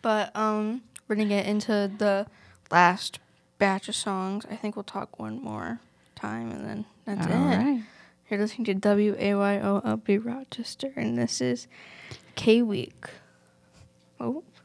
But we're gonna get into the last batch of songs. I think we'll talk one more time, and then that's it. Right. You're listening to WAYOLB Rochester, and this is K-Week. Oh.